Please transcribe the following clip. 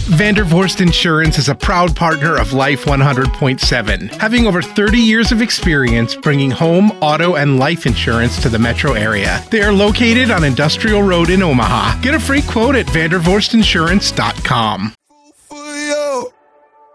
Vandervorst Insurance is a proud partner of Life 100.7, having over 30 years of experience bringing home, auto, and life insurance to the metro area. They are located on Industrial Road in Omaha. Get a free quote at vandervorstinsurance.com.